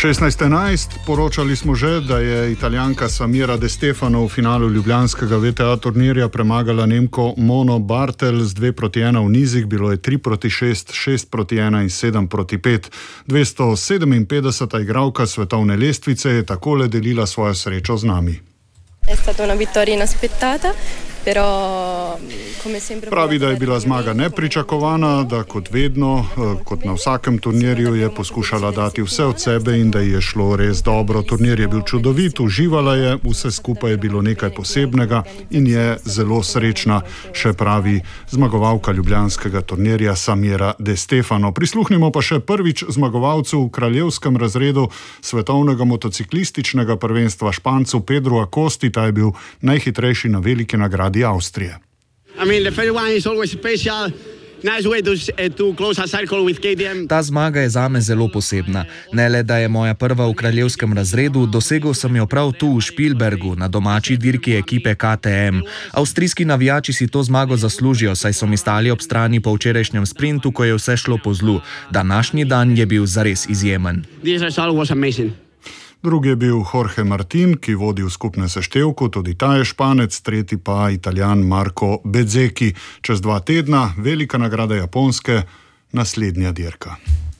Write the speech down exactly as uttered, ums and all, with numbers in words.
šestnajst enajst, poročali smo že, da je Italijanka Samira De Stefano v finalu ljubljanskega V T A turnirja premagala Nemko Mono Bartel z dve proti ena v nizih, bilo je tri proti šest, šest proti ena in sedem proti pet. dvesto sedeminpetdeseta igralka svetovne lestvice je takole delila svojo srečo z nami. È stata una vittoria inaspettata, però come sempre Pravi, da je bila zmaga nepričakovana, da kot vedno, kot na vsakem turnirju, je poskušala dati vse od sebe in da ji je šlo res dobro. Turnir je bil čudovit, uživala je, vse skupaj je bilo nekaj posebnega in je zelo srečna, še pravi zmagovalka ljubljanskega turnirja Samira De Stefano. Prisluhnimo pa še prvič zmagovalcu v kraljevskem razredu svetovnega motociklističnega prvenstva Špancu Pedru Acosti. Ta je bil najhitrejši na veliki nagradi Avstrije. Ta zmaga je zame zelo posebna. Ne le, da je moja prva v kraljevskem razredu, dosegel sem jo prav tu v Špilbergu, na domači dirki ekipe K T M. Avstrijski navijači si to zmago zaslužijo, saj so mi stali ob strani po včerajšnjem sprintu, ko je vse šlo po zlu. Današnji dan je bil zares izjemen. Drugi je bil Jorge Martin, ki vodi v skupnem seštevku, tudi ta je Španec, tretji pa Italijan Marco Bezzecchi. Čez dva tedna velika nagrada Japonske, naslednja dirka.